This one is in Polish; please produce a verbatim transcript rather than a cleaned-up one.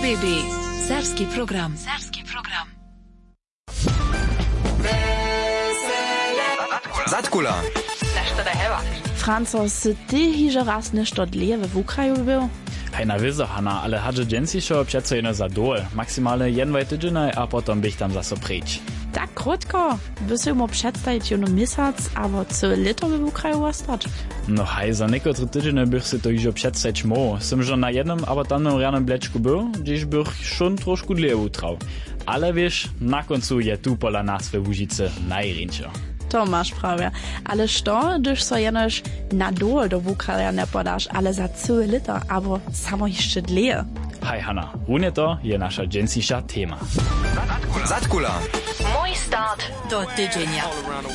B B. Serbski program. Serbski program. Zatkula. Nešto da heva. Franco, si ty hiže raz nešto dlje w Ukraju był? Hej, na wizo, Hanna, ale hadže džensišo přece jen za dol. Maksimálne jednvaj tydzień, a potom bych tam zase preč. Tak krótko? By si mu przedstawić jedno miesiąc, albo całe lito w Ukraju ostać? No hej, za niekotry tydzień bych si to już przedstawić mógł. Som że na jednym, aber tamnym ranem blečku był, gdzieś bych schon trošku dlje utrał. Ale wiesz, na końcu je tu pola nas we Łužice najrynčo. To masz prawie. Ale što, gdyż so jenoż na dole do Ukraja nie podasz, ale za całe lito, albo samo jeszcze dlje? Hej, Hanna, runie to je nasza džensiša tema. Zatkula. Mój start do tydzienia.